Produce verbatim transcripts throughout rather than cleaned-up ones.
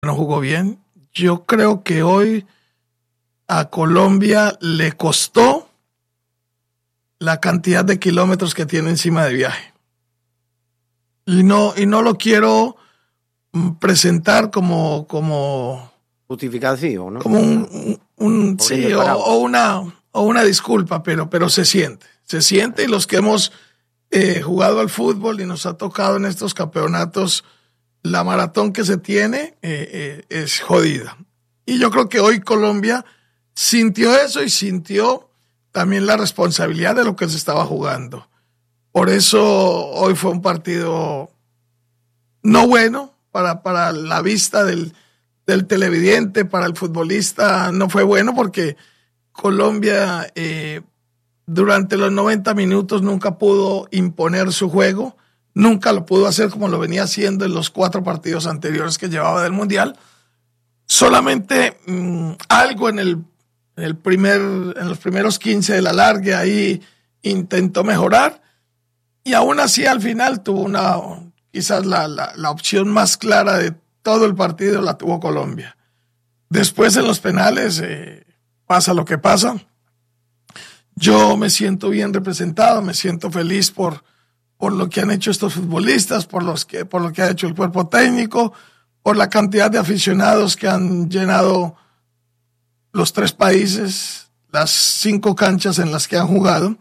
no jugó bien. Yo creo que hoy a Colombia le costó la cantidad de kilómetros que tiene encima de viaje. Y no, y no lo quiero presentar como, como justificativo, ¿no? Como un, un, un sí, o, o una o una disculpa, pero, pero se siente. Se siente, y los que hemos eh, jugado al fútbol y nos ha tocado en estos campeonatos, la maratón que se tiene eh, eh, es jodida. Y yo creo que hoy Colombia sintió eso y sintió también la responsabilidad de lo que se estaba jugando. Por eso hoy fue un partido no bueno para, para la vista del, del televidente, para el futbolista no fue bueno, porque Colombia eh, durante los noventa minutos nunca pudo imponer su juego, nunca lo pudo hacer como lo venía haciendo en los cuatro partidos anteriores que llevaba del Mundial. Solamente mmm, algo en el, en el primer, en los primeros quince de la largue ahí intentó mejorar, y aún así al final tuvo una, quizás la, la, la opción más clara de todo el partido la tuvo Colombia. Después en los penales eh, pasa lo que pasa. Yo me siento bien representado, me siento feliz por, por lo que han hecho estos futbolistas, por, los que, por lo que ha hecho el cuerpo técnico, por la cantidad de aficionados que han llenado los tres países, las cinco canchas en las que han jugado.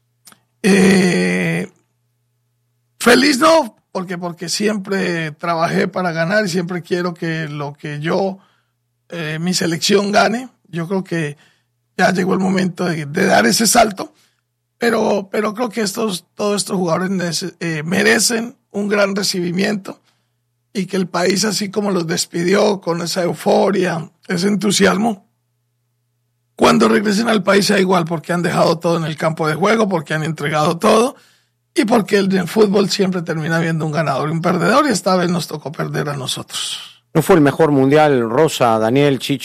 Eh, feliz no, porque, porque siempre trabajé para ganar y siempre quiero que lo que yo, eh, mi selección gane. Yo creo que ya llegó el momento de, de dar ese salto, pero, pero creo que estos, todos estos jugadores eh, merecen un gran recibimiento, y que el país, así como los despidió con esa euforia, ese entusiasmo, cuando regresen al país sea igual, porque han dejado todo en el campo de juego, porque han entregado todo, y porque el, el fútbol siempre termina habiendo un ganador y un perdedor, y esta vez nos tocó perder a nosotros. ¿No fue el mejor mundial, Rosa, Daniel, Chicho?